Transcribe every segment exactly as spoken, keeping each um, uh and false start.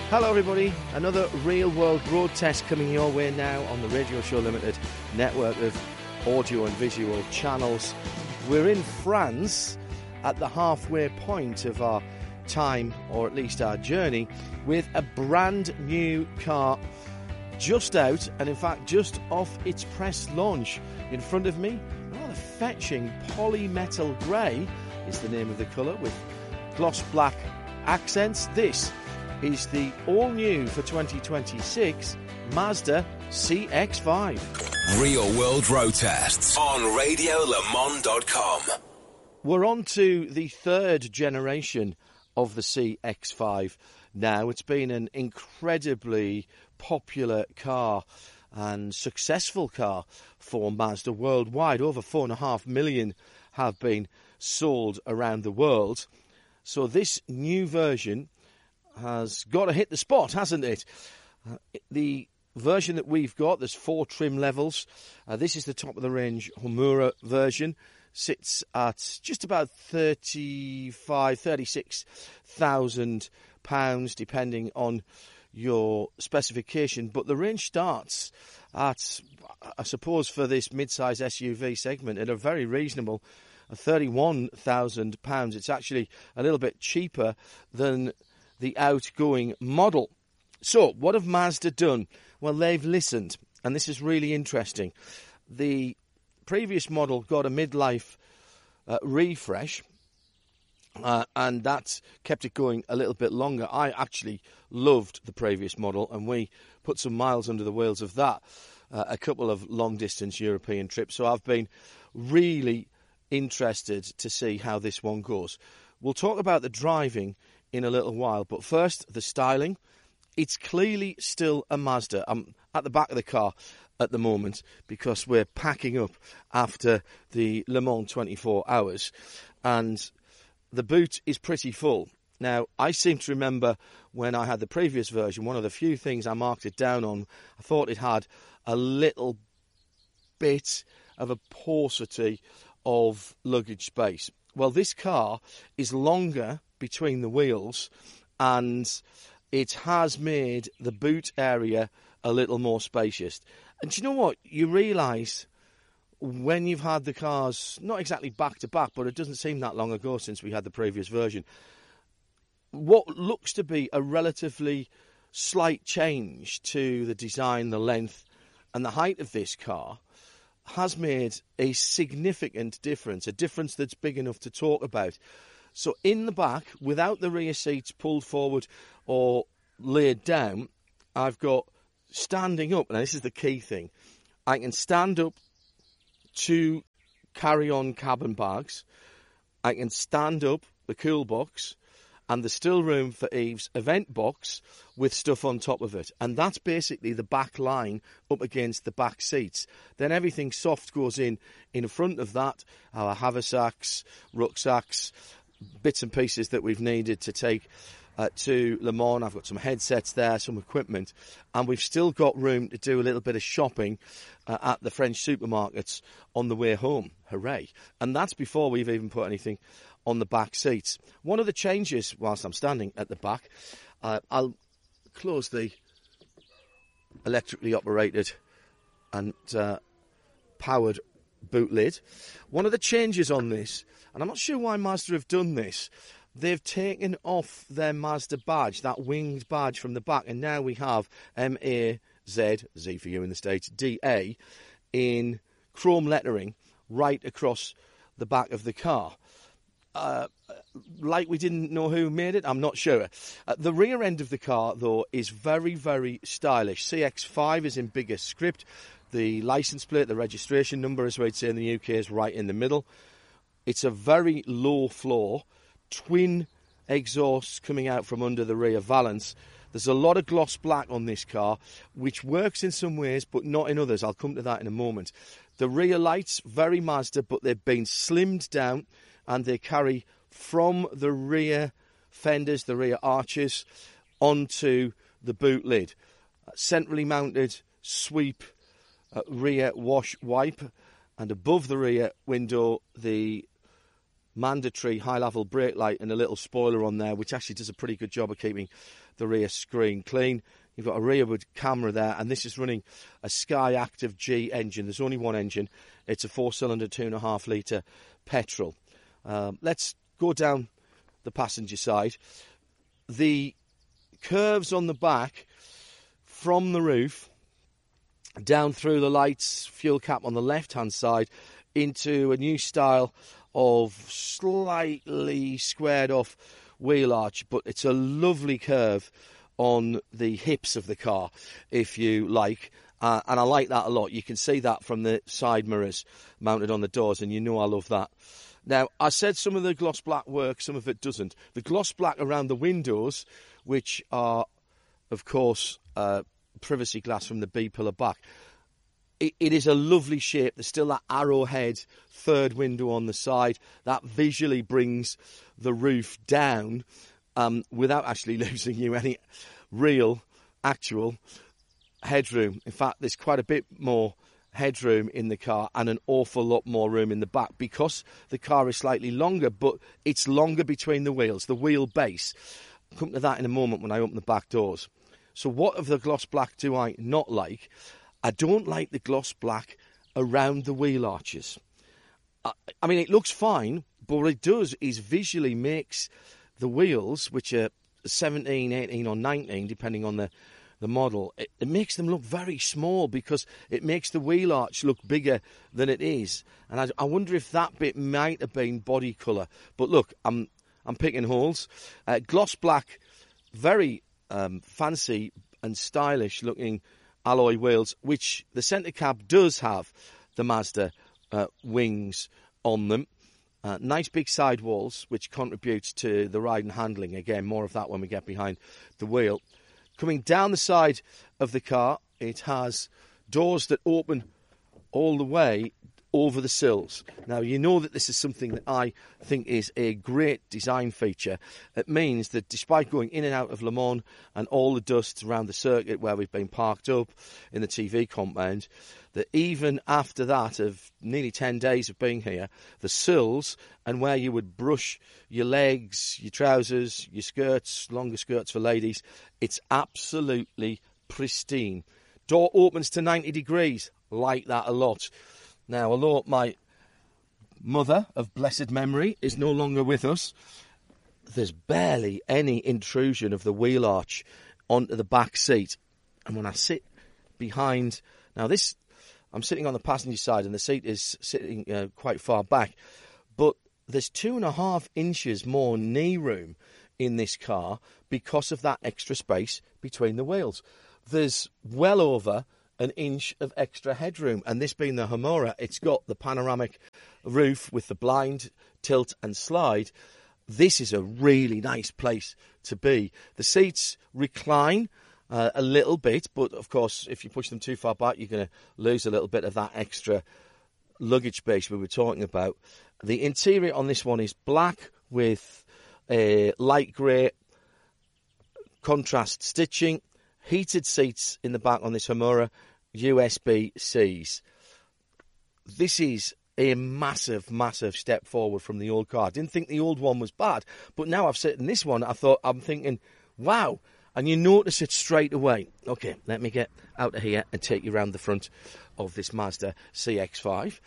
Hello everybody, another real world road test coming your way now on the Radio Show Limited network of audio and visual channels. We're in France at the halfway point of our time, or at least our journey, with a brand new car just out, and in fact just off its press launch. In front of me, rather fetching polymetal grey is the name of the colour, with gloss black accents. This is the all-new for twenty twenty-six Mazda C X five. Real World Road Tests on radio le mans dot com. We're on to the third generation of the C X five now. It's been an incredibly popular car and successful car for Mazda worldwide. Over four and a half million have been sold around the world. So this new version has got to hit the spot, hasn't it? Uh, the version that we've got, there's four trim levels. Uh, this is the top-of-the-range Homura version. Sits at just about thirty-five, thirty-six thousand pounds, depending on your specification. But the range starts at, I suppose, for this mid-size S U V segment, at a very reasonable thirty-one thousand pounds. It's actually a little bit cheaper than the outgoing model. So, what have Mazda done? Well, they've listened, and this is really interesting. The previous model got a midlife uh, refresh, uh, and that kept it going a little bit longer. I actually loved the previous model, and we put some miles under the wheels of that, uh, a couple of long-distance European trips. So I've been really interested to see how this one goes. We'll talk about the driving in a little while, but first, the styling. It's clearly still a Mazda. I'm at the back of the car at the moment because we're packing up after the Le Mans twenty-four hours, and the boot is pretty full. Now, I seem to remember when I had the previous version, one of the few things I marked it down on, I thought it had a little bit of a paucity of luggage space. Well, this car is longer between the wheels, and it has made the boot area a little more spacious. And do you know what? You realise when you've had the cars, not exactly back to back, but it doesn't seem that long ago since we had the previous version, what looks to be a relatively slight change to the design, the length and the height of this car has made a significant difference, a difference that's big enough to talk about. So in the back, without the rear seats pulled forward or laid down, I've got standing up, and this is the key thing, I can stand up to carry on cabin bags, I can stand up the cool box, and there's still room for Eve's event box with stuff on top of it. And that's basically the back line up against the back seats. Then everything soft goes in in front of that, our haversacks, rucksacks, bits and pieces that we've needed to take uh, to Le Mans. I've got some headsets there, some equipment, and we've still got room to do a little bit of shopping uh, at the French supermarkets on the way home. Hooray. And that's before we've even put anything on the back seats. One of the changes, whilst I'm standing at the back, uh, I'll close the electrically operated and uh, powered boot lid. One of the changes on this, and I'm not sure why Mazda have done this, they've taken off their Mazda badge, that winged badge from the back, and now we have M A Z, Z for you in the States, D A, in chrome lettering right across the back of the car. Uh, like we didn't know who made it, I'm not sure. Uh, the rear end of the car, though, is very, very stylish. C X five is in bigger script. The license plate, the registration number, as we'd say in the U K, is right in the middle. It's a very low floor, twin exhausts coming out from under the rear valance. There's a lot of gloss black on this car, which works in some ways, but not in others. I'll come to that in a moment. The rear lights, very Mazda, but they've been slimmed down, and they carry from the rear fenders, the rear arches, onto the boot lid. Centrally mounted sweep uh, rear wash wipe, and above the rear window, the mandatory high-level brake light and a little spoiler on there, which actually does a pretty good job of keeping the rear screen clean. You've got a rearward camera there, and this is running a Sky Active G engine. There's only one engine. It's a four-cylinder, two and a half litre petrol. Um, let's go down the passenger side. The curves on the back from the roof down through the lights, fuel cap on the left-hand side, into a new style of slightly squared-off wheel arch, but it's a lovely curve on the hips of the car, if you like, uh, and I like that a lot. You can see that from the side mirrors mounted on the doors, and you know I love that. Now, I said some of the gloss black works, some of it doesn't. The gloss black around the windows, which are, of course, uh, privacy glass from the B-pillar back, it, it is a lovely shape. There's still that arrowhead third window on the side. That visually brings the roof down um, without actually losing you any real, actual headroom. In fact, there's quite a bit more headroom in the car and an awful lot more room in the back because the car is slightly longer, but it's longer between the wheels, the wheelbase. I'll come to that in a moment when I open the back doors. So what of the gloss black do I not like? I don't like the gloss black around the wheel arches. I, I mean, it looks fine, but what it does is visually makes the wheels, which are seventeen, eighteen or nineteen, depending on the, the model, it, it makes them look very small because it makes the wheel arch look bigger than it is. And I, I wonder if that bit might have been body colour. But look, I'm I'm picking holes. Uh, gloss black, very um, fancy and stylish looking alloy wheels, which the centre cab does have the Mazda uh, wings on them. Uh, nice big sidewalls, which contributes to the ride and handling. Again, more of that when we get behind the wheel. Coming down the side of the car, it has doors that open all the way over the sills. Now, you know that this is something that I think is a great design feature. It means that despite going in and out of Le Mans and all the dust around the circuit where we've been parked up in the T V compound, that even after that of nearly ten days of being here, the sills and where you would brush your legs, your trousers, your skirts, longer skirts for ladies, it's absolutely pristine. Door opens to ninety degrees. Like that a lot. Now, although my mother of blessed memory is no longer with us, there's barely any intrusion of the wheel arch onto the back seat. And when I sit behind... Now, this... I'm sitting on the passenger side and the seat is sitting uh, quite far back. But there's two and a half inches more knee room in this car because of that extra space between the wheels. There's well over an inch of extra headroom, and this being the Humora, it's got the panoramic roof with the blind, tilt and slide. This is a really nice place to be. The seats recline uh, a little bit, but of course if you push them too far back you're going to lose a little bit of that extra luggage space we were talking about. The interior on this one is black with a light grey contrast stitching, heated seats in the back on this Humora, U S B-Cs. This is a massive, massive step forward from the old car. I didn't think the old one was bad, but now I've sat in this one, I thought, I'm thinking, wow, and you notice it straight away. Okay, let me get out of here and take you around the front of this Mazda C X five.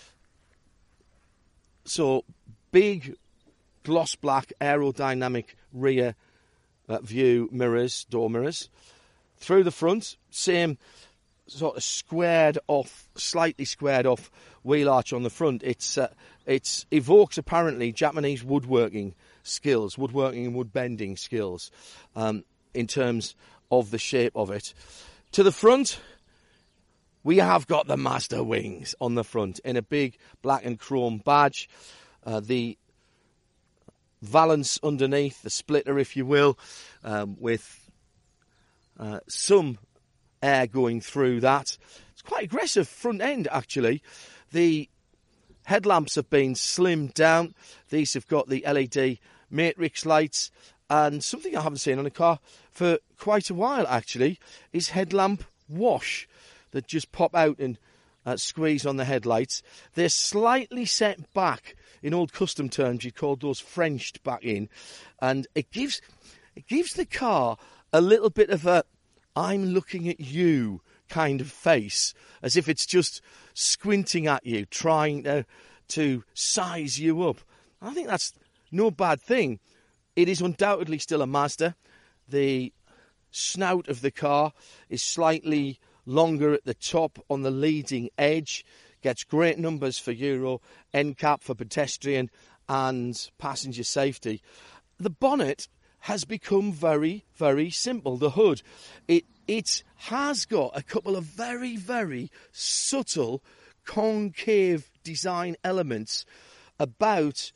So, big gloss black aerodynamic rear uh, view mirrors, door mirrors. Through the front, same sort of squared off, slightly squared off wheel arch on the front. It's uh, it's evokes apparently Japanese woodworking skills, woodworking and wood bending skills um, in terms of the shape of it. To the front, we have got the Mazda wings on the front in a big black and chrome badge. Uh, the valance underneath, the splitter if you will, um, with uh, some air going through that. It's quite aggressive front end actually. The headlamps have been slimmed down. These have got the L E D matrix lights, and something I haven't seen on a car for quite a while actually is headlamp wash that just pop out and uh, squeeze on the headlights. They're slightly set back in old custom terms, you called those Frenched back in, and it gives it gives the car a little bit of a I'm looking at you kind of face, as if it's just squinting at you, trying to to size you up. I think that's no bad thing. It is undoubtedly still a Mazda. The snout of the car is slightly longer at the top on the leading edge. Gets great numbers for Euro, N CAP for pedestrian and passenger safety. The bonnet has become very, very simple. The hood, it it has got a couple of very, very subtle concave design elements about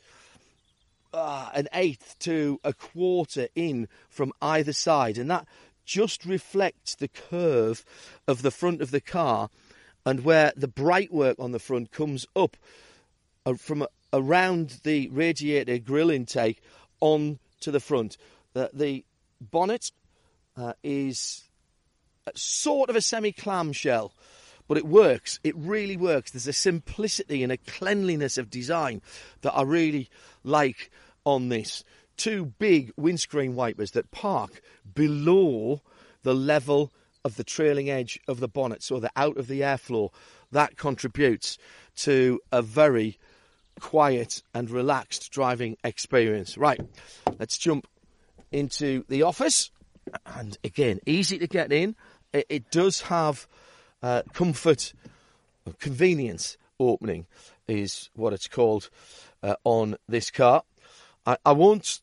uh, an eighth to a quarter in from either side, and that just reflects the curve of the front of the car, and where the bright work on the front comes up uh, from uh, around the radiator grille intake on to the front. The, the bonnet uh, is sort of a semi-clamshell, but it works. It really works. There's a simplicity and a cleanliness of design that I really like on this. Two big windscreen wipers that park below the level of the trailing edge of the bonnet, so they're out of the airflow. That contributes to a very quiet and relaxed driving experience. Right, let's jump into the office. And again, easy to get in. It, it does have uh, comfort, convenience opening is what it's called uh, on this car. I, I won't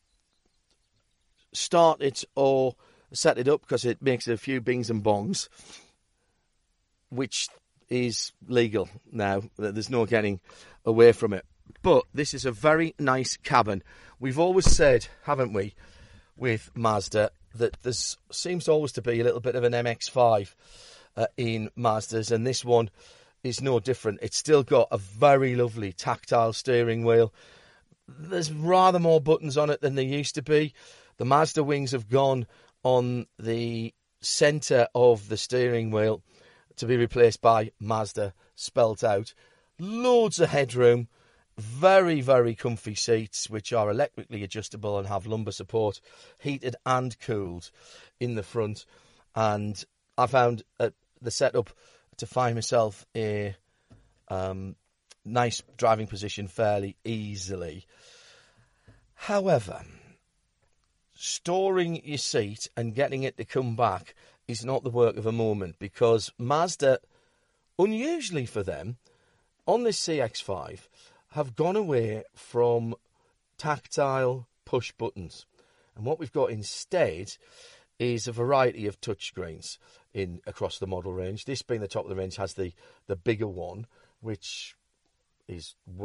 start it or set it up because it makes a few bings and bongs, which is legal now. There's no getting away from it. But this is a very nice cabin. We've always said, haven't we, with Mazda, that there seems always to be a little bit of an M X five uh, in Mazdas, and this one is no different. It's still got a very lovely tactile steering wheel. There's rather more buttons on it than there used to be. The Mazda wings have gone on the centre of the steering wheel to be replaced by Mazda spelt out. Loads of headroom. Very, very comfy seats, which are electrically adjustable and have lumbar support, heated and cooled in the front. And I found uh, the setup to find myself a um, nice driving position fairly easily. However, storing your seat and getting it to come back is not the work of a moment, because Mazda, unusually for them, on this C X five, have gone away from tactile push buttons. And what we've got instead is a variety of touchscreens in across the model range. This being the top of the range has the, the bigger one, which is